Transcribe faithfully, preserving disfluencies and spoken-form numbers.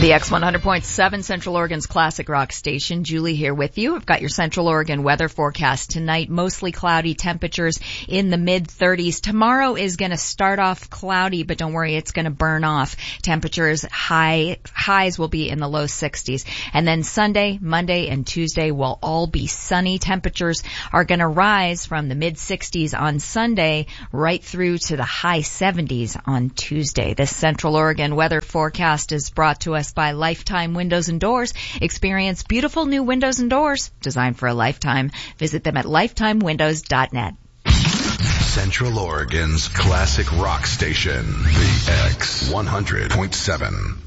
The X one hundred point seven, Central Oregon's classic rock station. Julie here with you. I've got your Central Oregon weather forecast tonight. Mostly cloudy, temperatures in the mid thirties. Tomorrow is going to start off cloudy, but don't worry, it's going to burn off. Temperatures high, highs will be in the low sixties. And then Sunday, Monday, and Tuesday will all be sunny. Temperatures are going to rise from the mid sixties on Sunday right through to the high seventies on Tuesday. This Central Oregon weather forecast is brought to us by Lifetime Windows and Doors. Experience beautiful new windows and doors designed for a lifetime. Visit them at lifetime windows dot net. Central Oregon's classic rock station, the X one hundred point seven.